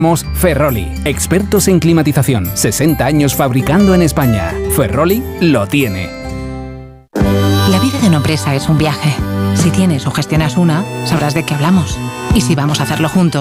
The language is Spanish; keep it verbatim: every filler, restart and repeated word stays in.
Ferroli, expertos en climatización, sesenta años fabricando en España. Ferroli lo tiene. La vida de una empresa es un viaje. Si tienes o gestionas una, sabrás de qué hablamos. Y si vamos a hacerlo juntos,